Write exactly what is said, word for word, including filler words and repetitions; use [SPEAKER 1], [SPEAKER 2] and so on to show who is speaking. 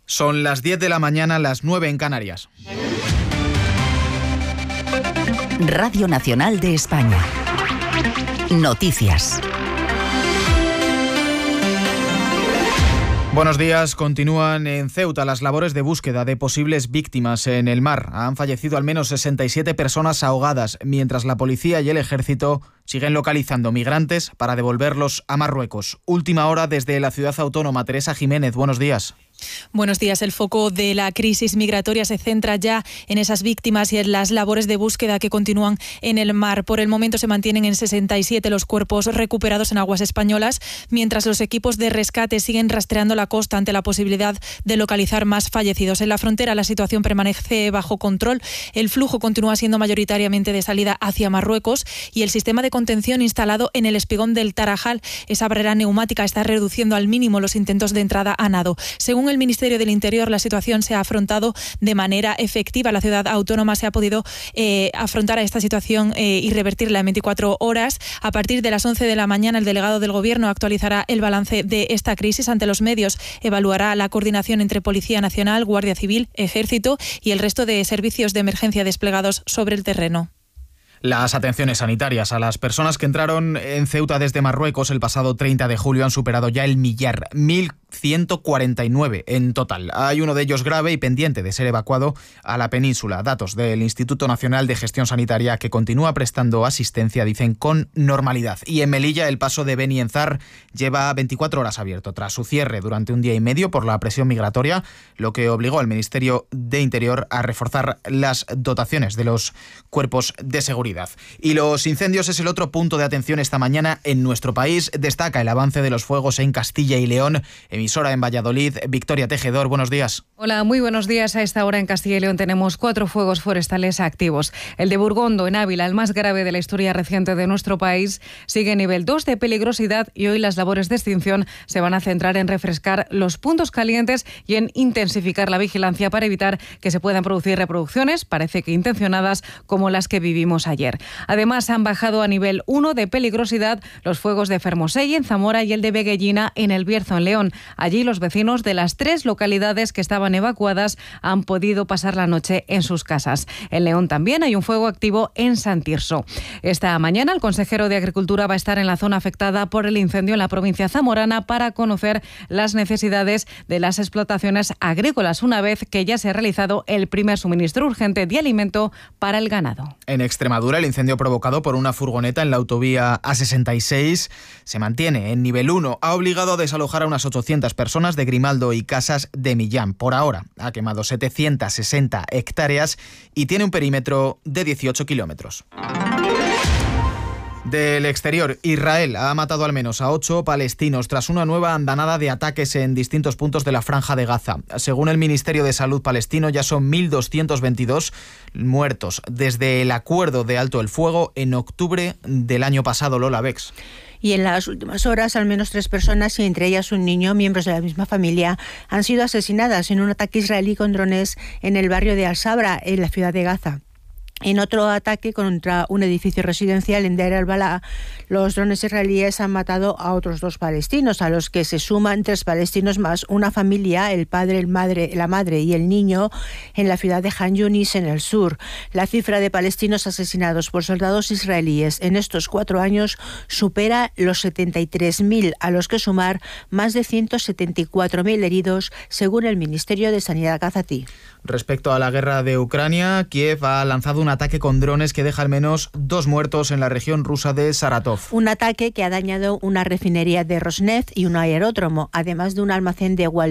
[SPEAKER 1] Son las diez de la mañana, las nueve en Canarias.
[SPEAKER 2] Radio Nacional de España. Noticias.
[SPEAKER 1] Buenos días. Continúan en Ceuta las labores de búsqueda de posibles víctimas en el mar. Han fallecido al menos sesenta y siete personas ahogadas, mientras la policía y el ejército siguen localizando migrantes para devolverlos a Marruecos. Última hora desde la ciudad autónoma. Teresa Jiménez, buenos días.
[SPEAKER 3] Buenos días. El foco de la crisis migratoria se centra ya en esas víctimas y en las labores de búsqueda que continúan en el mar. Por el momento se mantienen en sesenta y siete los cuerpos recuperados en aguas españolas, mientras los equipos de rescate siguen rastreando la costa ante la posibilidad de localizar más fallecidos. En la frontera la situación permanece bajo control. El flujo continúa siendo mayoritariamente de salida hacia Marruecos y el sistema de contención instalado en el espigón del Tarajal, esa barrera neumática, está reduciendo al mínimo los intentos de entrada a nado. Según el Ministerio del Interior, la situación se ha afrontado de manera efectiva. La ciudad autónoma se ha podido eh, afrontar a esta situación eh, y revertirla en veinticuatro horas. A partir de las once de la mañana, el delegado del Gobierno actualizará el balance de esta crisis ante los medios. Evaluará la coordinación entre Policía Nacional, Guardia Civil, Ejército y el resto de servicios de emergencia desplegados sobre el terreno.
[SPEAKER 1] Las atenciones sanitarias a las personas que entraron en Ceuta desde Marruecos el pasado treinta de julio han superado ya el millar, mil ciento cuarenta y nueve en total. Hay uno de ellos grave y pendiente de ser evacuado a la península. Datos del Instituto Nacional de Gestión Sanitaria, que continúa prestando asistencia, dicen, con normalidad. Y en Melilla el paso de Beni Enzar lleva veinticuatro horas abierto tras su cierre durante un día y medio por la presión migratoria, lo que obligó al Ministerio de Interior a reforzar las dotaciones de los cuerpos de seguridad. Y los incendios es el otro punto de atención esta mañana en nuestro país. Destaca el avance de los fuegos en Castilla y León. Emisora en Valladolid, Victoria Tejedor, buenos días.
[SPEAKER 4] Hola, muy buenos días. A esta hora en Castilla y León tenemos cuatro fuegos forestales activos. El de Burgondo, en Ávila, el más grave de la historia reciente de nuestro país, sigue en nivel dos de peligrosidad y hoy las labores de extinción se van a centrar en refrescar los puntos calientes y en intensificar la vigilancia para evitar que se puedan producir reproducciones, parece que intencionadas, como las que vivimos ayer. Además, han bajado a nivel uno de peligrosidad los fuegos de Fermoselle en Zamora y el de Beguellina en El Bierzo, en León. Allí los vecinos de las tres localidades que estaban evacuadas han podido pasar la noche en sus casas. En León también hay un fuego activo en San Tirso. Esta mañana el consejero de Agricultura va a estar en la zona afectada por el incendio en la provincia zamorana para conocer las necesidades de las explotaciones agrícolas, una vez que ya se ha realizado el primer suministro urgente de alimento para el ganado.
[SPEAKER 1] En Extremadura, el incendio provocado por una furgoneta en la autovía A sesenta y seis se mantiene en nivel uno. Ha obligado a desalojar a unas ochocientas personas de Grimaldo y Casas de Millán. Por ahora ha quemado setecientas sesenta hectáreas y tiene un perímetro de dieciocho kilómetros. Del exterior, Israel ha matado al menos a ocho palestinos tras una nueva andanada de ataques en distintos puntos de la Franja de Gaza. Según el Ministerio de Salud palestino, ya son mil doscientos veintidós muertos desde el acuerdo de alto el fuego en octubre del año pasado. Lola Bex.
[SPEAKER 5] Y en las últimas horas, al menos tres personas, y entre ellas un niño, miembros de la misma familia, han sido asesinadas en un ataque israelí con drones en el barrio de Al-Sabra, en la ciudad de Gaza. En otro ataque contra un edificio residencial en Deir al-Balá, los drones israelíes han matado a otros dos palestinos, a los que se suman tres palestinos más, una familia, el padre, el madre, la madre y el niño, en la ciudad de Han Yunis, en el sur. La cifra de palestinos asesinados por soldados israelíes en estos cuatro años supera los setenta y tres mil, a los que sumar más de ciento setenta y cuatro mil heridos, según el Ministerio de Sanidad gazatí.
[SPEAKER 1] Respecto a la guerra de Ucrania, Kiev ha lanzado un ataque con drones que deja al menos dos muertos en la región rusa de Saratov.
[SPEAKER 5] Un ataque que ha dañado una refinería de Rosneft y un aeródromo, además de un almacén de Walmart